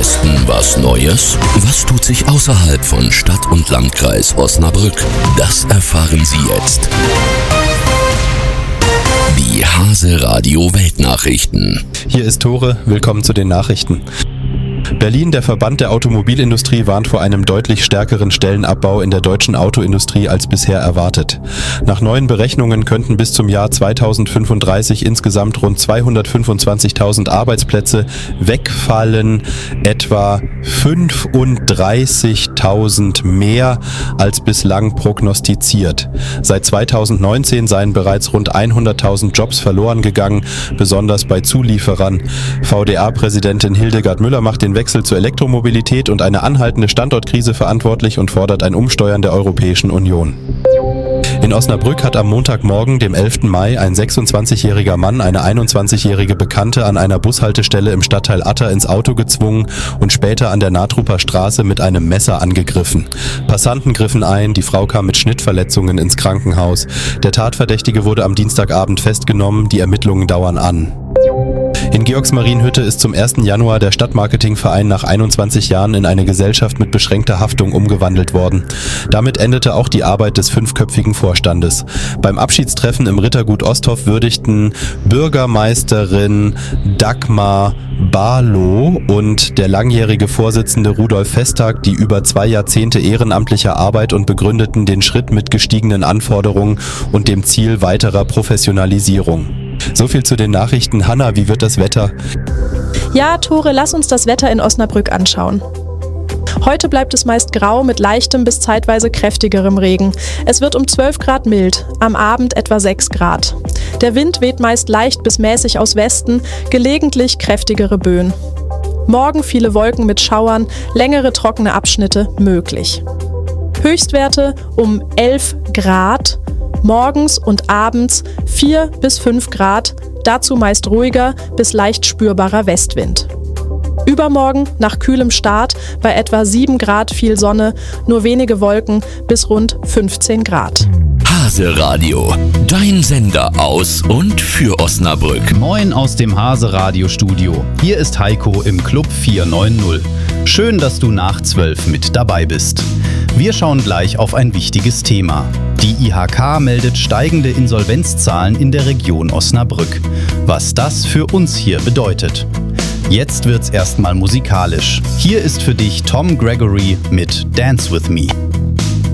Westen was Neues? Was tut sich außerhalb von Stadt und Landkreis Osnabrück? Das erfahren Sie jetzt. Die Hase Radio Weltnachrichten. Hier ist Tore, willkommen zu den Nachrichten. Berlin, der Verband der Automobilindustrie, warnt vor einem deutlich stärkeren Stellenabbau in der deutschen Autoindustrie als bisher erwartet. Nach neuen Berechnungen könnten bis zum Jahr 2035 insgesamt rund 225.000 Arbeitsplätze wegfallen, etwa 35.000 mehr als bislang prognostiziert. Seit 2019 seien bereits rund 100.000 Jobs verloren gegangen, besonders bei Zulieferern. VDA-Präsidentin Hildegard Müller macht den Wechsel zur Elektromobilität und eine anhaltende Standortkrise verantwortlich und fordert ein Umsteuern der Europäischen Union. In Osnabrück hat am Montagmorgen, dem 11. Mai, ein 26-jähriger Mann eine 21-jährige Bekannte an einer Bushaltestelle im Stadtteil Atter ins Auto gezwungen und später an der Natrupper Straße mit einem Messer angegriffen. Passanten griffen ein, die Frau kam mit Schnittverletzungen ins Krankenhaus. Der Tatverdächtige wurde am Dienstagabend festgenommen, die Ermittlungen dauern an. In Georgsmarienhütte ist zum 1. Januar der Stadtmarketingverein nach 21 Jahren in eine Gesellschaft mit beschränkter Haftung umgewandelt worden. Damit endete auch die Arbeit des 5-köpfigen Vorstandes. Beim Abschiedstreffen im Rittergut Osthoff würdigten Bürgermeisterin Dagmar Barlow und der langjährige Vorsitzende Rudolf Festag die über 2 Jahrzehnte ehrenamtlicher Arbeit und begründeten den Schritt mit gestiegenen Anforderungen und dem Ziel weiterer Professionalisierung. So viel zu den Nachrichten. Hanna, wie wird das Wetter? Ja, Tore, lass uns das Wetter in Osnabrück anschauen. Heute bleibt es meist grau mit leichtem bis zeitweise kräftigerem Regen. Es wird um 12 Grad mild, am Abend etwa 6 Grad. Der Wind weht meist leicht bis mäßig aus Westen, gelegentlich kräftigere Böen. Morgen viele Wolken mit Schauern, längere trockene Abschnitte möglich. Höchstwerte um 11 Grad, morgens und abends 4 bis 5 Grad, dazu meist ruhiger bis leicht spürbarer Westwind. Übermorgen nach kühlem Start bei etwa 7 Grad viel Sonne, nur wenige Wolken bis rund 15 Grad. Hase Radio, dein Sender aus und für Osnabrück. Moin aus dem Hase Radio Studio. Hier ist Heiko im Club 490. Schön, dass du nach 12 mit dabei bist. Wir schauen gleich auf ein wichtiges Thema. Die IHK meldet steigende Insolvenzzahlen in der Region Osnabrück. Was das für uns hier bedeutet. Jetzt wird's erstmal musikalisch. Hier ist für dich Tom Gregory mit Dance With Me.